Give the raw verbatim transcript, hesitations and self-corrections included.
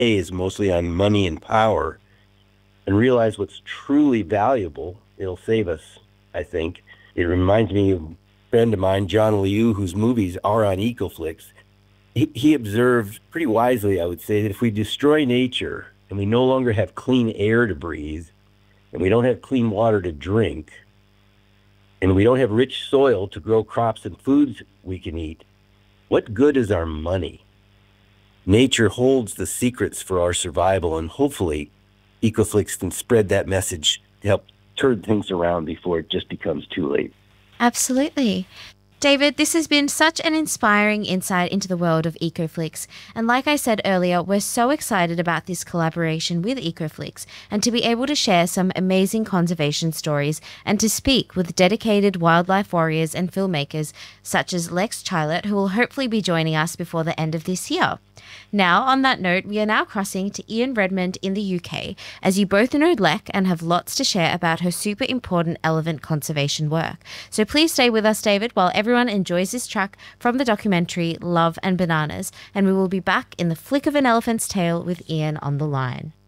is mostly on money and power and realize what's truly valuable, it'll save us, I think. It reminds me of a friend of mine, John Liu, whose movies are on EcoFlix. He, he observed pretty wisely, I would say, that if we destroy nature and we no longer have clean air to breathe, and we don't have clean water to drink, and we don't have rich soil to grow crops and foods we can eat, what good is our money? Nature holds the secrets for our survival, and hopefully EcoFlix can spread that message to help turn things around before it just becomes too late. Absolutely. David, this has been such an inspiring insight into the world of EcoFlix. And like I said earlier, we're so excited about this collaboration with EcoFlix and to be able to share some amazing conservation stories and to speak with dedicated wildlife warriors and filmmakers such as Lex Chilott, who will hopefully be joining us before the end of this year. Now, on that note, we are now crossing to Ian Redmond in the U K, as you both know Lek and have lots to share about her super important elephant conservation work. So please stay with us, David, while everyone enjoys this track from the documentary Love and Bananas, and we will be back in the flick of an elephant's tail with Ian on the line.